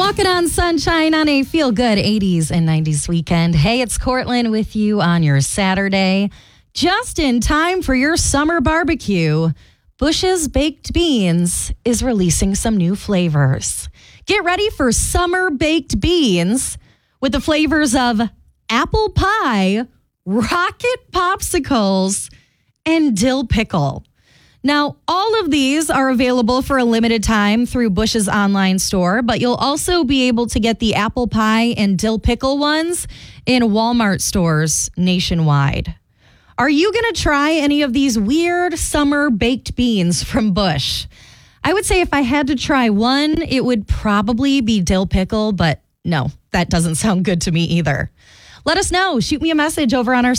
Walking on sunshine on a feel-good 80s and 90s weekend. Hey, it's Cortland with you on your Saturday. Just in time for your summer barbecue, Bush's Baked Beans is releasing some new flavors. Get ready for summer baked beans with the flavors of apple pie, rocket popsicles, and dill pickle. Now, all of these are available for a limited time through Bush's online store, but you'll also be able to get the apple pie and dill pickle ones in Walmart stores nationwide. Are you going to try any of these weird summer baked beans from Bush? I would say if I had to try one, it would probably be dill pickle, but no, that doesn't sound good to me either. Let us know. Shoot me a message over on our